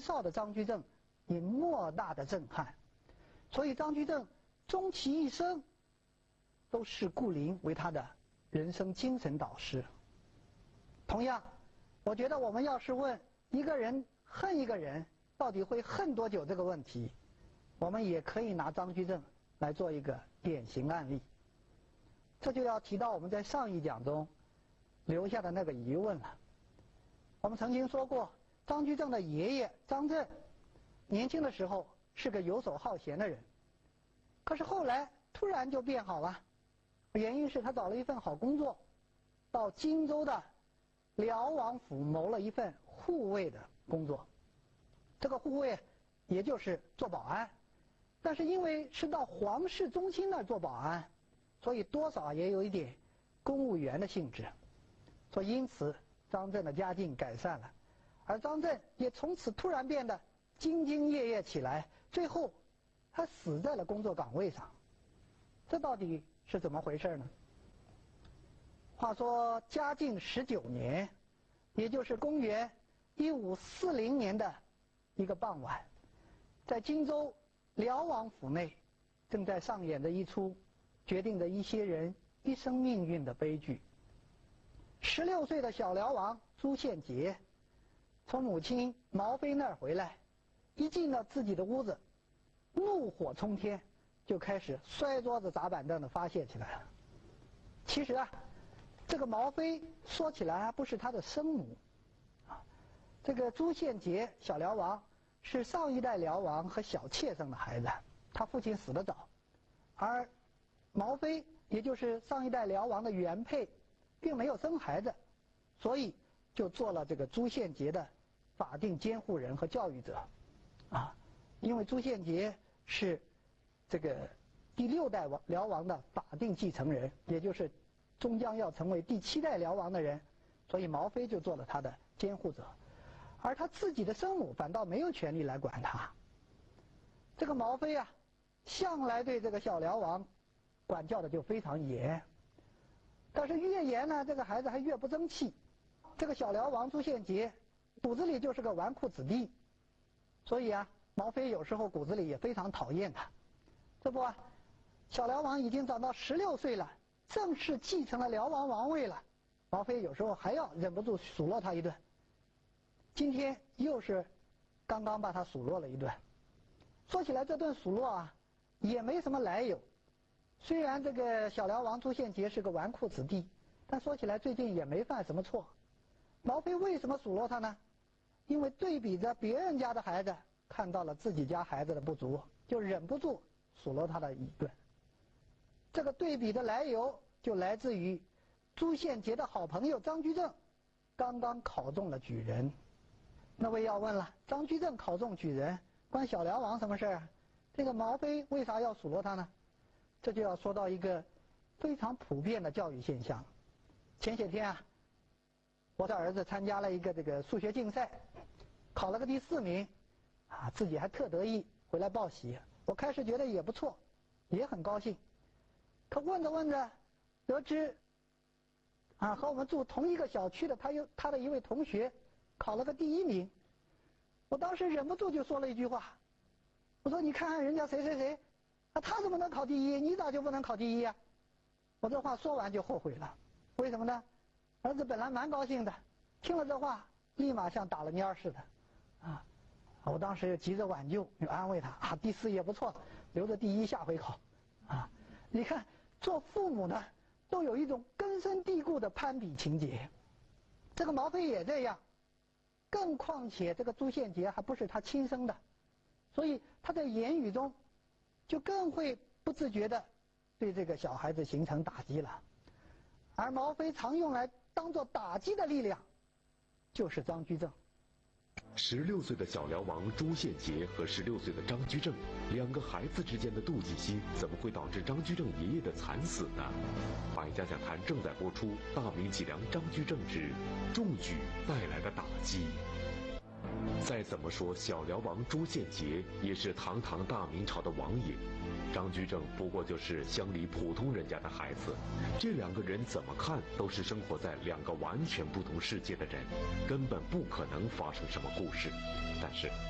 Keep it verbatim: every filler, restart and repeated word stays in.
少的张居正以莫大的震撼，所以张居正终其一生都视顾龄为他的人生精神导师。同样，我觉得我们要是问一个人恨一个人到底会恨多久这个问题，我们也可以拿张居正来做一个典型案例。这就要提到我们在上一讲中留下的那个疑问了。我们曾经说过，张居正的爷爷张震年轻的时候是个游手好闲的人，可是后来突然就变好了，原因是他找了一份好工作，到荆州的辽王府谋了一份护卫的工作。这个护卫也就是做保安，但是因为是到皇室中心那儿做保安，所以多少也有一点公务员的性质，所以因此张震的家境改善了，而张震也从此突然变得兢兢业业起来，最后他死在了工作岗位上。这到底是怎么回事呢？话说嘉靖十九年，也就是公元一五四零年的一个傍晚，在荆州辽王府内正在上演着一出决定着一些人一生命运的悲剧。十六岁的小辽王朱宪杰从母亲毛妃那儿回来，一进到自己的屋子，怒火冲天，就开始摔桌子砸板凳的发泄起来了。其实啊，这个毛妃说起来还不是他的生母啊，这个朱宪杰小辽王是上一代辽王和小妾生的孩子，他父亲死得早，而毛妃也就是上一代辽王的原配并没有生孩子，所以就做了这个朱宪杰的法定监护人和教育者啊。因为朱宪杰是这个第六代王辽王的法定继承人，也就是终将要成为第七代辽王的人，所以毛妃就做了他的监护者，而他自己的生母反倒没有权利来管他。这个毛妃啊，向来对这个小辽王管教的就非常严，但是越严呢，这个孩子还越不争气。这个小辽王朱宪杰骨子里就是个纨绔子弟，所以啊，毛妃有时候骨子里也非常讨厌他。这不啊，小辽王已经长到十六岁了，正式继承了辽王王位了，毛妃有时候还要忍不住数落他一顿。今天又是刚刚把他数落了一顿。说起来这顿数落啊也没什么来由，虽然这个小辽王朱宪杰是个纨绔子弟，但说起来最近也没犯什么错。毛妃为什么数落他呢？因为对比着别人家的孩子，看到了自己家孩子的不足，就忍不住数落他的一顿。这个对比的来由就来自于朱宪杰的好朋友张居正刚刚考中了举人。那位要问了，张居正考中举人关小辽王什么事啊？这个毛妃为啥要数落他呢？这就要说到一个非常普遍的教育现象。前些天啊，我的儿子参加了一个这个数学竞赛，考了个第四名啊，自己还特得意，回来报喜。我开始觉得也不错，也很高兴。可问着问着，得知啊和我们住同一个小区的他有他的一位同学考了个第一名，我当时忍不住就说了一句话，我说你看看人家谁谁谁啊，他怎么能考第一，你咋就不能考第一啊？我这话说完就后悔了。为什么呢？儿子本来蛮高兴的，听了这话立马像打了蔫儿似的啊！我当时就急着挽救，就安慰他啊，第四也不错，留着第一下回考啊！你看做父母的都有一种根深蒂固的攀比情节，这个毛妃也这样，更况且这个朱宪杰还不是他亲生的，所以他在言语中就更会不自觉的对这个小孩子形成打击了。而毛妃常用来当做打击的力量就是张居正。 十六岁的小辽王朱宪杰和十六岁的张居正两个孩子之间的妒忌心，怎么会导致张居正爷爷的惨死呢？百家讲坛正在播出《大明脊梁张居正之中举带来的打击》。再怎么说，小辽王朱宪杰也是堂堂大明朝的王爷，张居正不过就是乡里普通人家的孩子，这两个人怎么看都是生活在两个完全不同世界的人，根本不可能发生什么故事。但是